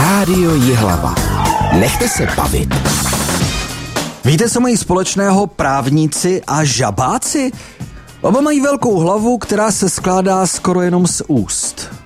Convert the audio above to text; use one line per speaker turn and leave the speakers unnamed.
Rádio Jihlava. Nechte se bavit.
Víte, co mají společného právníci a žabáci? Oba mají velkou hlavu, která se skládá skoro jenom z úst.